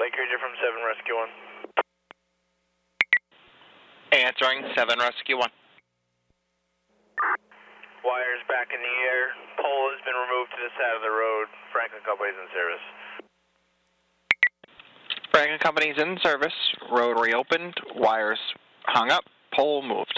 Lake Ranger from 7 Rescue 1. Answering 7 Rescue 1. Wires back in the air. Pole has been removed to the side of the road. Franklin Company's in service. Franklin Company's in service. Road reopened. Wires hung up. Pole moved.